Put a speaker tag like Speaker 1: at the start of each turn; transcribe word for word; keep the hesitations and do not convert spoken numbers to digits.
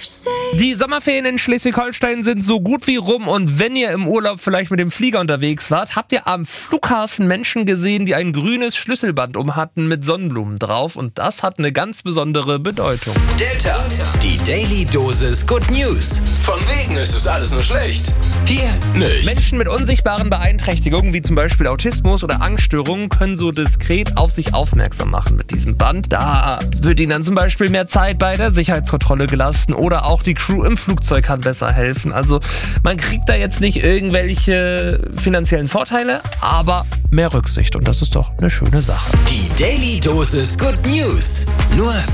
Speaker 1: Die Sommerferien in Schleswig-Holstein sind so gut wie rum und wenn ihr im Urlaub vielleicht mit dem Flieger unterwegs wart, habt ihr am Flughafen Menschen gesehen, die ein grünes Schlüsselband um hatten mit Sonnenblumen drauf und das hat eine ganz besondere Bedeutung.
Speaker 2: Delta, die Daily Dosis Good News. Von wegen ist es alles nur schlecht. Hier nicht.
Speaker 1: Menschen mit unsichtbaren Beeinträchtigungen wie zum Beispiel Autismus oder Angststörungen können so diskret auf sich aufmerksam machen mit diesem Band. Da wird ihnen dann zum Beispiel mehr Zeit bei der Sicherheitskontrolle gelassen oder auch die Crew im Flugzeug kann besser helfen. Also man kriegt da jetzt nicht irgendwelche finanziellen Vorteile, aber mehr Rücksicht und das ist doch eine schöne Sache.
Speaker 2: Die Daily Dosis Good News. Nur